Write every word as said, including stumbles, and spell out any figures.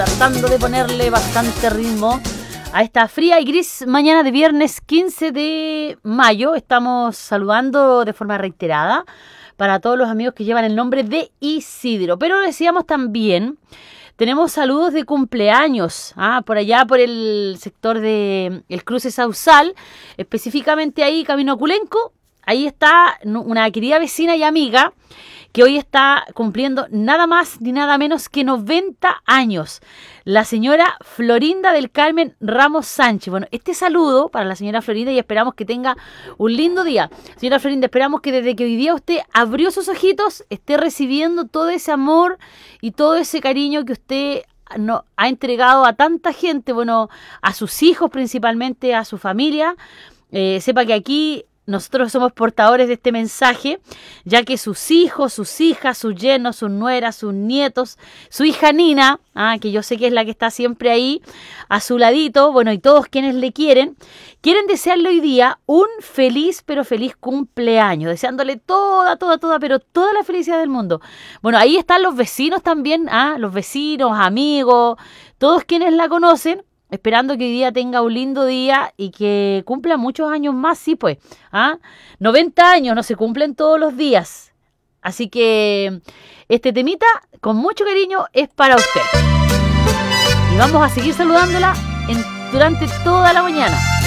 Tratando de ponerle bastante ritmo a esta fría y gris mañana de viernes quince de mayo. Estamos saludando de forma reiterada para todos los amigos que llevan el nombre de Isidro. Pero decíamos también, tenemos saludos de cumpleaños, ¿ah? Por allá por el sector de el cruce Sausal, específicamente ahí, Camino Culenco. Ahí está una querida vecina y amiga que hoy está cumpliendo nada más ni nada menos que noventa años. La señora Florinda del Carmen Ramos Sánchez. Bueno, este saludo para la señora Florinda y esperamos que tenga un lindo día. Señora Florinda, esperamos que desde que hoy día usted abrió sus ojitos, esté recibiendo todo ese amor y todo ese cariño que usted no, ha entregado a tanta gente, bueno, a sus hijos principalmente, a su familia. Eh, sepa que aquí nosotros somos portadores de este mensaje, ya que sus hijos, sus hijas, sus yernos, sus nueras, sus nietos, su hija Nina, ah, que yo sé que es la que está siempre ahí a su ladito, bueno, y todos quienes le quieren, quieren desearle hoy día un feliz, pero feliz cumpleaños, deseándole toda, toda, toda, pero toda la felicidad del mundo. Bueno, ahí están los vecinos también, ah, los vecinos, amigos, todos quienes la conocen, esperando que hoy día tenga un lindo día y que cumpla muchos años más, sí pues. ¿Ah? noventa años no se cumplen todos los días. Así que este temita, con mucho cariño, es para usted. Y vamos a seguir saludándola en, durante toda la mañana.